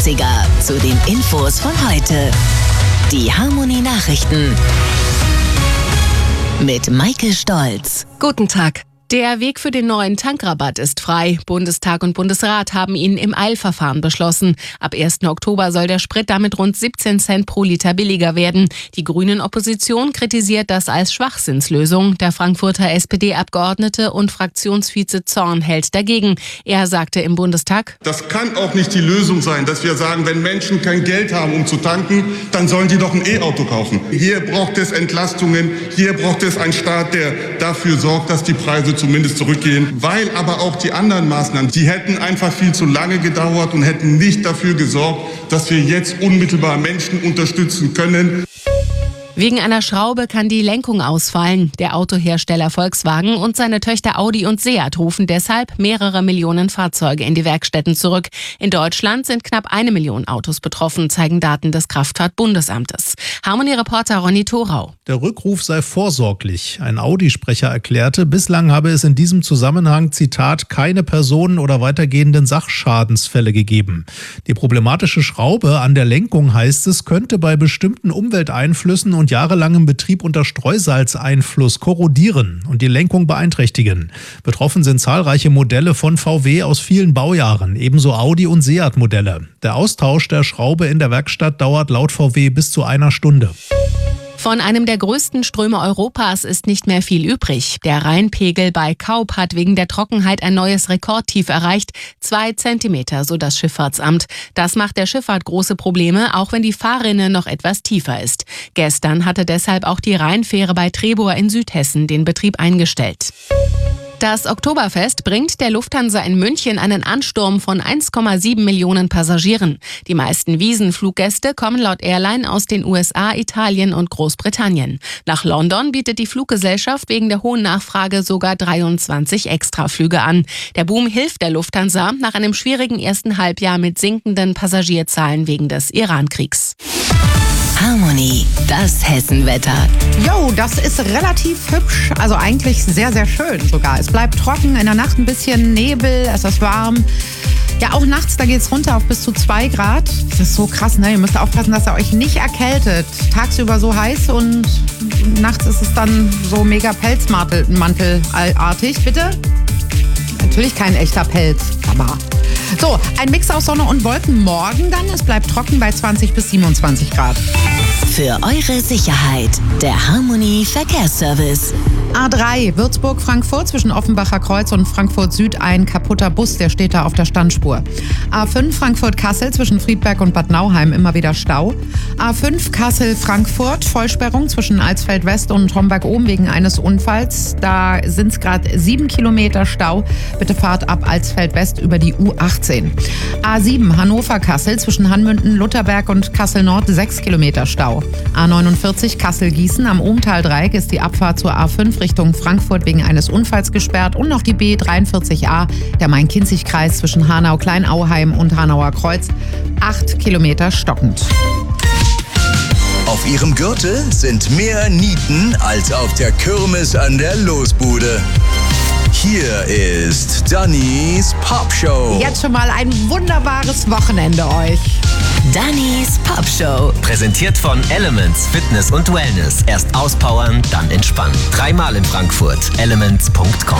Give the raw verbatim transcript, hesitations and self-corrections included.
dreißiger zu den Infos von heute. Die Harmony Nachrichten mit Maike Stolz. Guten Tag. Der Weg für den neuen Tankrabatt ist frei. Bundestag und Bundesrat haben ihn im Eilverfahren beschlossen. Ab ersten Oktober soll der Sprit damit rund siebzehn Cent pro Liter billiger werden. Die Grünen-Opposition kritisiert das als Schwachsinnslösung. Der Frankfurter S P D-Abgeordnete und Fraktionsvize Zorn hält dagegen. Er sagte im Bundestag: Das kann auch nicht die Lösung sein, dass wir sagen, wenn Menschen kein Geld haben, um zu tanken, dann sollen die doch ein E-Auto kaufen. Hier braucht es Entlastungen, hier braucht es einen Staat, der dafür sorgt, dass die Preise zumindest zurückgehen, weil aber auch die anderen Maßnahmen, die hätten einfach viel zu lange gedauert und hätten nicht dafür gesorgt, dass wir jetzt unmittelbar Menschen unterstützen können. Wegen einer Schraube kann die Lenkung ausfallen. Der Autohersteller Volkswagen und seine Töchter Audi und Seat rufen deshalb mehrere Millionen Fahrzeuge in die Werkstätten zurück. In Deutschland sind knapp eine Million Autos betroffen, zeigen Daten des Kraftfahrtbundesamtes. Harmony-Reporter Ronny Thorau. Der Rückruf sei vorsorglich. Ein Audi-Sprecher erklärte, bislang habe es in diesem Zusammenhang, Zitat, keine Personen- oder weitergehenden Sachschadensfälle gegeben. Die problematische Schraube an der Lenkung, heißt es, könnte bei bestimmten Umwelteinflüssen und jahrelangem Betrieb unter Streusalzeinfluss korrodieren und die Lenkung beeinträchtigen. Betroffen sind zahlreiche Modelle von V W aus vielen Baujahren, ebenso Audi- und Seat-Modelle. Der Austausch der Schraube in der Werkstatt dauert laut V W bis zu einer Stunde. Von einem der größten Ströme Europas ist nicht mehr viel übrig. Der Rheinpegel bei Kaub hat wegen der Trockenheit ein neues Rekordtief erreicht. Zwei Zentimeter, so das Schifffahrtsamt. Das macht der Schifffahrt große Probleme, auch wenn die Fahrrinne noch etwas tiefer ist. Gestern hatte deshalb auch die Rheinfähre bei Trebur in Südhessen den Betrieb eingestellt. Das Oktoberfest bringt der Lufthansa in München einen Ansturm von eins Komma sieben Millionen Passagieren. Die meisten Wiesenfluggäste kommen laut Airline aus den U S A, Italien und Großbritannien. Nach London bietet die Fluggesellschaft wegen der hohen Nachfrage sogar dreiundzwanzig Extraflüge an. Der Boom hilft der Lufthansa nach einem schwierigen ersten Halbjahr mit sinkenden Passagierzahlen wegen des Iran-Kriegs. Harmony, das Hessenwetter. Jo, das ist relativ hübsch, also eigentlich sehr, sehr schön sogar. Es bleibt trocken, in der Nacht ein bisschen Nebel, es ist warm. Ja, auch nachts, da geht es runter auf bis zu zwei Grad. Das ist so krass, ne? Ihr müsst aufpassen, dass ihr euch nicht erkältet. Tagsüber so heiß und nachts ist es dann so mega Pelzmantelartig. Bitte? Natürlich kein echter Pelz, aber... So, ein Mix aus Sonne und Wolken morgen dann. Es bleibt trocken bei zwanzig bis siebenundzwanzig Grad. Für eure Sicherheit, der Harmony Verkehrsservice. A drei, Würzburg-Frankfurt zwischen Offenbacher Kreuz und Frankfurt Süd ein kaputter Bus, der steht da auf der Standspur. A fünf, Frankfurt-Kassel zwischen Friedberg und Bad Nauheim immer wieder Stau. A fünf, Kassel-Frankfurt, Vollsperrung zwischen Alsfeld West und Homberg-Ohm wegen eines Unfalls. Da sind es gerade sieben Kilometer Stau. Bitte fahrt ab Alsfeld West über die U achtzehn. A sieben, Hannover-Kassel zwischen Hanmünden, Lutherberg und Kassel-Nord sechs Kilometer Stau. A neunundvierzig, Kassel-Gießen am Ohmtal-Dreieck ist die Abfahrt zur A fünf Richtung Frankfurt wegen eines Unfalls gesperrt und noch die B dreiundvierzig A, der Main-Kinzig-Kreis zwischen Hanau-Kleinauheim und Hanauer Kreuz, acht Kilometer stockend. Auf ihrem Gürtel sind mehr Nieten als auf der Kirmes an der Losbude. Hier ist Dannys Popshow. Jetzt schon mal ein wunderbares Wochenende euch. Dannys Popshow. Präsentiert von Elements Fitness und Wellness. Erst auspowern, dann entspannen. Dreimal in Frankfurt. elements punkt com